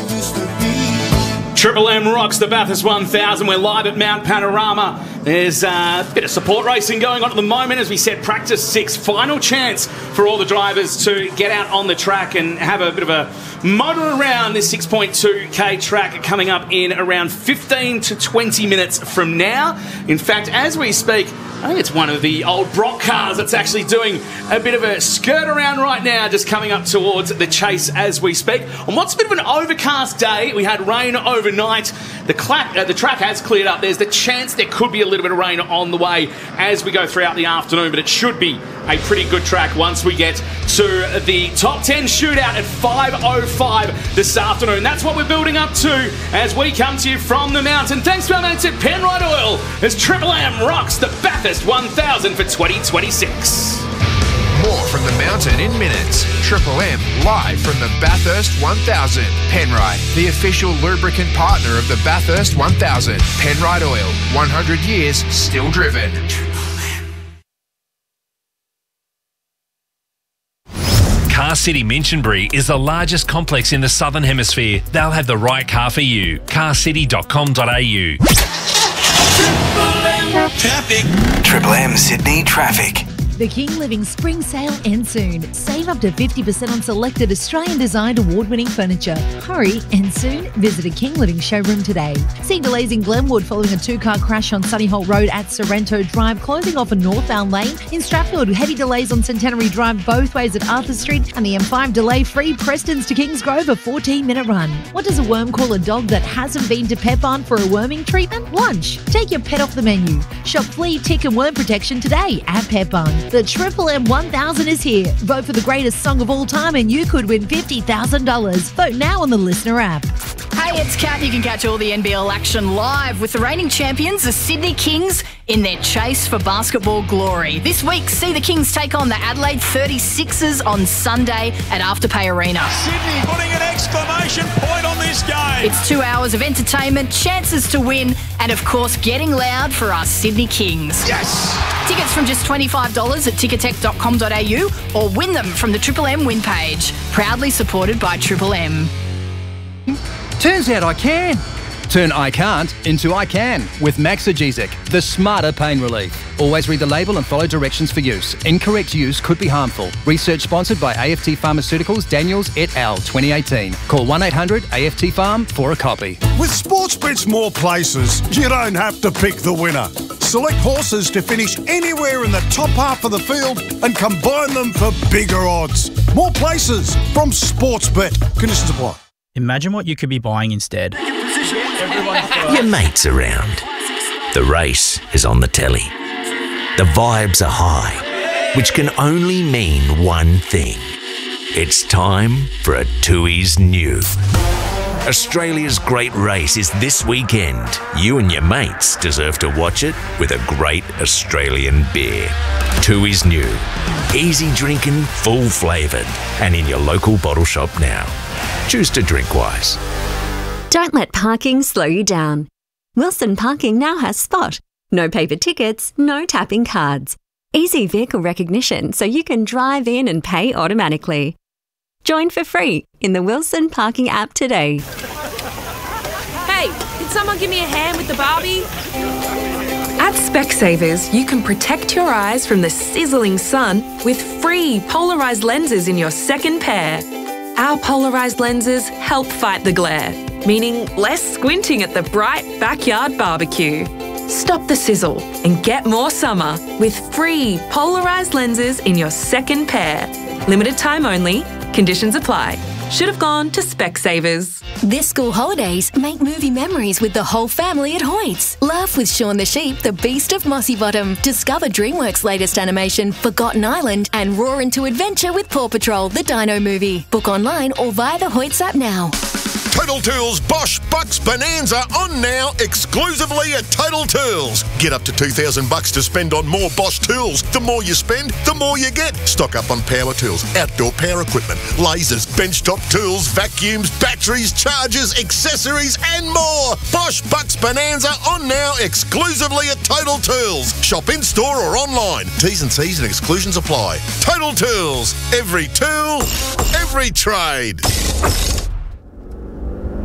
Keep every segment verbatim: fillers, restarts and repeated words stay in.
used to be. Triple M rocks the Bathurst one thousand. We're live at Mount Panorama. There's uh, a bit of support racing going on at the moment as we set practice six. Final chance for all the drivers to get out on the track and have a bit of a motor around this six point two K track coming up in around fifteen to twenty minutes from now. In fact, as we speak, I think it's one of the old Brock cars that's actually doing a bit of a skirt around right now, just coming up towards the chase as we speak. On what's a bit of an overcast day, we had rain overnight. The, cla- uh, the track has cleared up. There's the chance there could be a little bit of rain on the way as we go throughout the afternoon, but it should be a pretty good track once we get to the top ten shootout at five oh five this afternoon. That's what we're building up to as we come to you from the mountain. Thanks to our mates at Penrite Oil as Triple M rocks the Bathurst one thousand for twenty twenty-six. More from the mountain in minutes. Triple M live from the Bathurst one thousand. Penrite, the official lubricant partner of the Bathurst one thousand. Penrite Oil, one hundred years still driven. Car City Minchinbury is the largest complex in the Southern Hemisphere. They'll have the right car for you. car city dot com dot a u. Traffic. Triple M Sydney traffic. The King Living Spring Sale ends soon. Save up to fifty percent on selected Australian-designed award-winning furniture. Hurry, and soon, visit a King Living showroom today. See delays in Glenwood following a two-car crash on Sunnyholt Road at Sorrento Drive, closing off a northbound lane. In Strathfield, heavy delays on Centenary Drive both ways at Arthur Street, and the M five delay-free Prestons to Kingsgrove, a fourteen-minute run. What does a worm call a dog that hasn't been to Pet Barn for a worming treatment? Lunch. Take your pet off the menu. Shop flea, tick and worm protection today at Pet Barn. The Triple M one thousand is here. Vote for the greatest song of all time and you could win fifty thousand dollars. Vote now on the Listener app. Hey, it's Kat. You can catch all the N B L action live with the reigning champions, the Sydney Kings, in their chase for basketball glory. This week, see the Kings take on the Adelaide thirty-sixers on Sunday at Afterpay Arena. Sydney putting an exclamation point on this game. It's two hours of entertainment, chances to win, and of course, getting loud for our Sydney Kings. Yes! Tickets from just twenty-five dollars at ticketek dot com dot a u or win them from the Triple M win page. Proudly supported by Triple M. Turns out I can. Turn I can't into I can with Maxigesic, the smarter pain relief. Always read the label and follow directions for use. Incorrect use could be harmful. Research sponsored by A F T Pharmaceuticals, Daniels et al. twenty eighteen. Call one eight hundred A F T Farm for a copy. With Sportsbet's more places, you don't have to pick the winner. Select horses to finish anywhere in the top half of the field and combine them for bigger odds. More places from Sportsbet. Conditions apply. Imagine what you could be buying instead. Your mate's around. The race is on the telly. The vibes are high, which can only mean one thing. It's time for a Tooheys New. Australia's great race is this weekend. You and your mates deserve to watch it with a great Australian beer. Tooheys New. Easy drinking, full flavoured, and in your local bottle shop now. Choose to drink wise. Don't let parking slow you down. Wilson Parking now has Spot. No paper tickets, no tapping cards. Easy vehicle recognition so you can drive in and pay automatically. Join for free in the Wilson Parking app today. Hey, can someone give me a hand with the Barbie? At Specsavers, you can protect your eyes from the sizzling sun with free polarised lenses in your second pair. Our polarised lenses help fight the glare, meaning less squinting at the bright backyard barbecue. Stop the sizzle and get more summer with free polarised lenses in your second pair. Limited time only. Conditions apply. Should have gone to Specsavers. This school holidays, make movie memories with the whole family at Hoyts. Laugh with Shaun the Sheep, the Beast of Mossy Bottom. Discover DreamWorks' latest animation, Forgotten Island, and roar into adventure with Paw Patrol, the Dino movie. Book online or via the Hoyts app now. Total Tools Bosch Bucks Bonanza on now exclusively at Total Tools. Get up to two thousand bucks to spend on more Bosch tools. The more you spend, the more you get. Stock up on power tools, outdoor power equipment, lasers, benchtop tools, vacuums, batteries, chargers, accessories and more. Bosch Bucks Bonanza on now exclusively at Total Tools. Shop in store or online. T's and C's and exclusions apply. Total Tools. Every tool, every trade.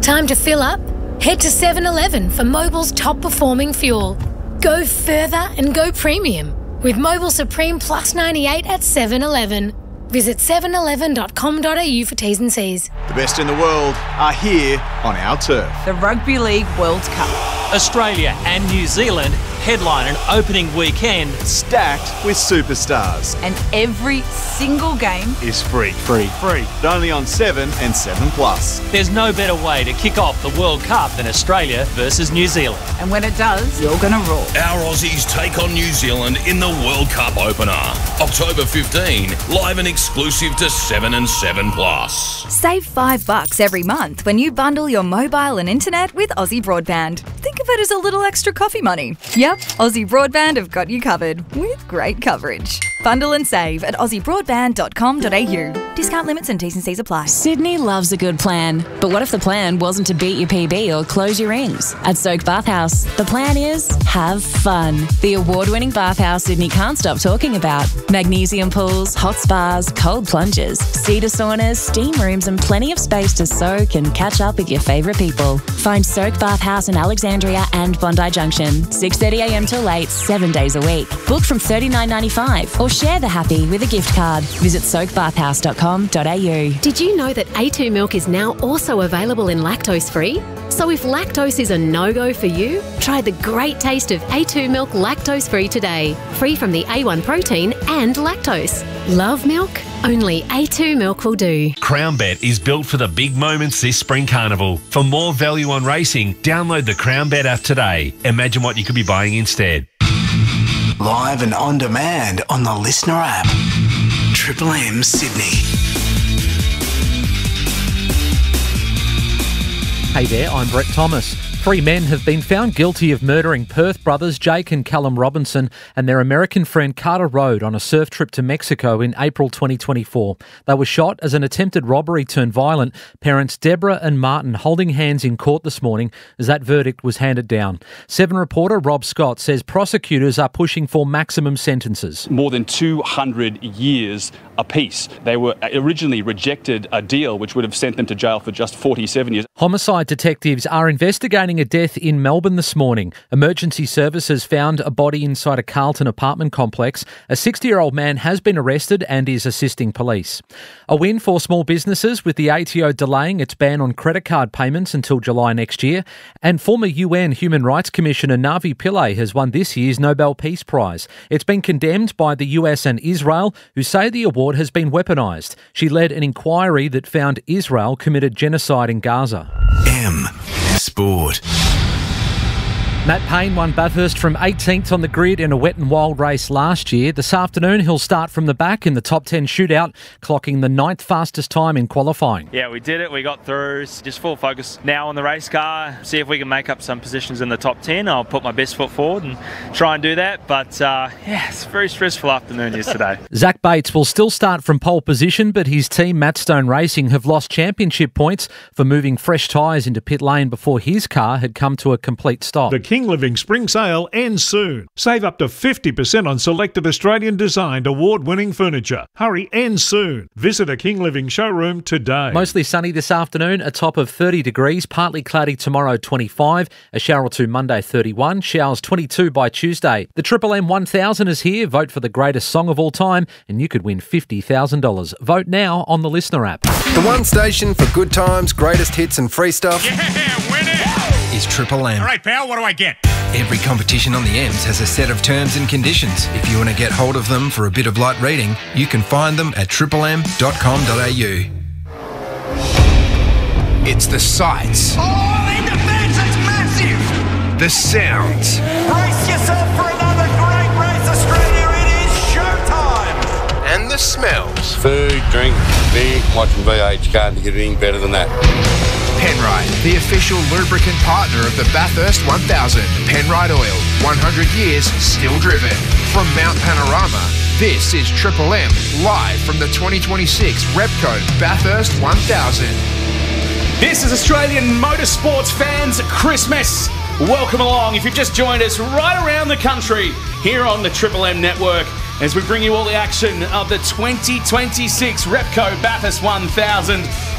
Time to fill up? Head to seven eleven for Mobil's top performing fuel. Go further and go premium with Mobil Supreme Plus ninety-eight at seven eleven. Visit seven eleven dot com dot a u for T's and C's. The best in the world are here on our turf. The Rugby League World Cup. Australia and New Zealand headline an opening weekend stacked with superstars. And every single game is free. Free. Free. Only on seven and seven plus. There's no better way to kick off the World Cup than Australia versus New Zealand. And when it does, you're going to roar. Our Aussies take on New Zealand in the World Cup opener. October fifteenth, live and exclusive to seven and seven plus. Save five bucks every month when you bundle your mobile and internet with Aussie Broadband. Think of it as a little extra coffee money. Yep, Aussie Broadband have got you covered with great coverage. Bundle and save at aussie broadband dot com dot a u. Discount limits and T's and C's apply. Sydney loves a good plan. But what if the plan wasn't to beat your P B or close your rings? At Soak Bathhouse, the plan is have fun. The award-winning bathhouse Sydney can't stop talking about. Magnesium pools, hot spas, cold plunges, cedar saunas, steam rooms and plenty of space to soak and catch up with your favourite people. Find Soak Bathhouse in Alexandria and Bondi Junction. six thirty a m till eight, seven days a week. Book from thirty-nine ninety-five or share the happy with a gift card. Visit soak bathhouse dot com dot a u. Did you know that A two milk is now also available in lactose-free? So if lactose is a no-go for you, try the great taste of A two milk lactose-free today. Free from the A one protein and lactose. Love milk? Only A two milk will do. CrownBet is built for the big moments this spring carnival. For more value on racing, download the CrownBet app today. Imagine what you could be buying instead. Live and on demand on the Listener app. Triple M Sydney. Hey there, I'm Brett Thomas. Three men have been found guilty of murdering Perth brothers Jake and Callum Robinson and their American friend Carter Road on a surf trip to Mexico in April twenty twenty-four. They were shot as an attempted robbery turned violent. Parents Deborah and Martin holding hands in court this morning as that verdict was handed down. Seven reporter Rob Scott says prosecutors are pushing for maximum sentences. More than two hundred years apiece. They were originally rejected a deal which would have sent them to jail for just forty-seven years. Homicide detectives are investigating a death in Melbourne this morning. Emergency services found a body inside a Carlton apartment complex. A sixty-year-old man has been arrested and is assisting police. A win for small businesses with the A T O delaying its ban on credit card payments until July next year. And former U N Human Rights Commissioner Navi Pillay has won this year's Nobel Peace Prize. It's been condemned by the U S and Israel, who say the award has been weaponised. She led an inquiry that found Israel committed genocide in Gaza. M Sport. Matt Payne won Bathurst from eighteenth on the grid in a wet and wild race last year. This afternoon, he'll start from the back in the top ten shootout, clocking the ninth fastest time in qualifying. Yeah, we did it. We got through. Just full focus now on the race car. See if we can make up some positions in the top ten. I'll put my best foot forward and try and do that. But, uh, yeah, it's a very stressful afternoon yesterday. Zach Bates will still start from pole position, but his team, Mattstone Racing, have lost championship points for moving fresh tyres into pit lane before his car had come to a complete stop. The King Living Spring Sale ends soon. Save up to fifty percent on selected Australian designed award-winning furniture. Hurry, ends soon. Visit a King Living showroom today. Mostly sunny this afternoon, a top of thirty degrees, partly cloudy tomorrow twenty-five, a shower or two Monday thirty-one, showers twenty-two by Tuesday. The Triple M one thousand is here. Vote for the greatest song of all time and you could win fifty thousand dollars. Vote now on the Listener app. The one station for good times, greatest hits and free stuff. Yeah, win it! Is Triple M. All right, pal, what do I get? Every competition on the M's has a set of terms and conditions. If you want to get hold of them for a bit of light reading, you can find them at triple m dot com dot a u. It's the sights. Oh, in defence, it's massive! The sounds. Brace yourself for another great race, Australia. It is showtime! And the smells. Food, drink, beer, watching V H. Can't get anything better than that. Penrite, the official lubricant partner of the Bathurst one thousand. Penrite Oil, one hundred years still driven. From Mount Panorama, this is Triple M, live from the twenty twenty-six Repco Bathurst one thousand. This is Australian motorsports fans Christmas. Welcome along if you've just joined us right around the country here on the Triple M network as we bring you all the action of the twenty twenty-six Repco Bathurst one thousand.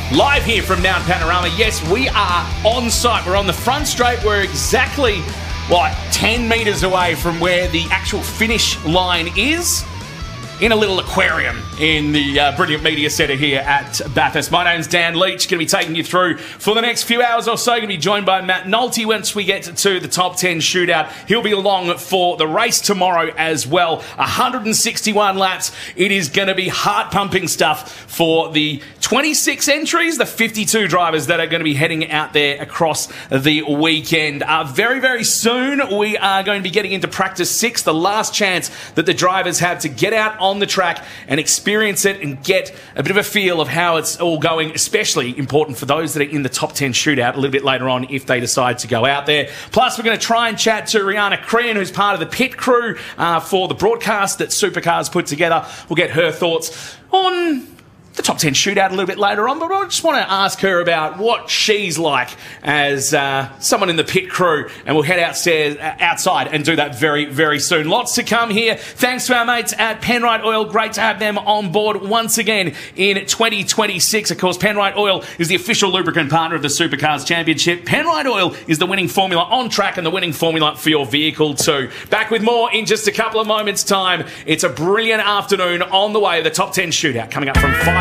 Live here from Mount Panorama. Yes, we are on site. We're on the front straight. We're exactly, what, ten metres away from where the actual finish line is, in a little aquarium in the uh, brilliant media centre here at Bathurst. My name's Dan Leach, going to be taking you through for the next few hours or so. Going to be joined by Matt Nolte once we get to the top ten shootout. He'll be along for the race tomorrow as well. one hundred sixty-one laps. It is going to be heart-pumping stuff for the twenty-six entries, the fifty-two drivers that are going to be heading out there across the weekend. Uh, very, very soon, we are going to be getting into practice six, the last chance that the drivers have to get out on the track and experience it and get a bit of a feel of how it's all going, especially important for those that are in the top ten shootout a little bit later on if they decide to go out there. Plus, we're going to try and chat to Rihanna Crean, who's part of the pit crew uh, for the broadcast that Supercars put together. We'll get her thoughts on the top ten shootout a little bit later on, but I just want to ask her about what she's like as uh, someone in the pit crew, and we'll head outstairs, uh, outside and do that very, very soon. Lots to come here. Thanks to our mates at Penrite Oil. Great to have them on board once again in twenty twenty-six. Of course, Penrite Oil is the official lubricant partner of the Supercars Championship. Penrite Oil is the winning formula on track and the winning formula for your vehicle too. Back with more in just a couple of moments' time. It's a brilliant afternoon on the way. The top ten shootout coming up from five